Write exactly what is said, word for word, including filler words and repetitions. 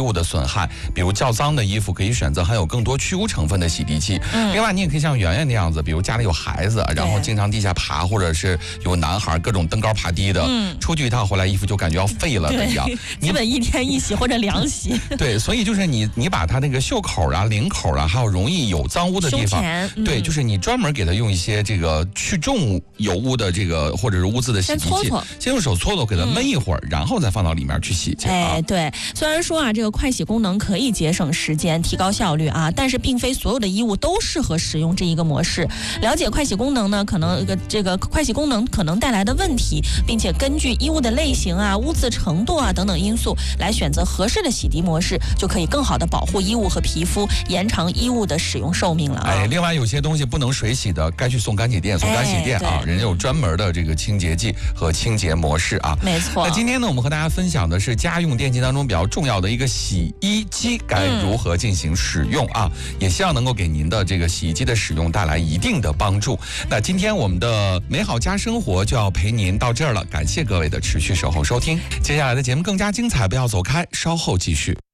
物的损害。比如较脏的衣服，可以选择含有更多去污成分的洗涤剂。嗯，另外你也可以像圆圆那样子，比如家里有孩子，然后经常地下爬，或者是有男孩各种登高爬低的，嗯，出去一趟回来衣服就感觉要废了的一样。 基本一天一洗或者两洗。 对，所以就是你你把它那个袖口啊、领口啊，还有容易有脏污的地方，嗯、对，就是你专门给它用一些这个去重油污的这个或者是污渍的洗涤剂，先搓搓，先用手搓搓，给它焖一会儿，嗯、然后再放到里面去洗去。 哎，对，虽然说啊，这个快洗功能可以节省时间、提高效率啊，但是并非所有的衣物都适合使用这一个模式。了解快洗功能呢，可能这个快洗功能可能带来的问题，并且根据衣物的类型啊、污渍程度啊等等因素来选择合适的洗涤模式，就可以更好的保护衣物和皮肤，延长衣物的使用寿命了啊。 哎，另外有些东西不能水洗的，该去送干洗店，送干洗店啊，哎、人家有专门的这个清洁剂和清洁模式啊。 没错。 那今天呢，我们和大家分享的是家用电器当中比较重要的一个洗衣机该如何进行使用啊，嗯、也希望能够给您的这个洗衣机的使用带来一定的帮助。那今天我们的美好家生活就要陪您到这儿了，感谢各位的持续守候收听。接下来的节目更加精彩，不要走开，稍后继续。